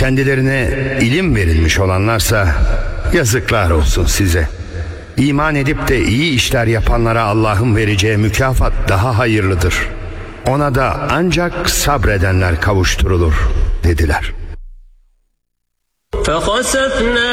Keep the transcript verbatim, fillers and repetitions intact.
Kendilerine ilim verilmiş olanlarsa yazıklar olsun size. İman edip de iyi işler yapanlara Allah'ın vereceği mükafat daha hayırlıdır. Ona da ancak sabredenler kavuşturulur dediler.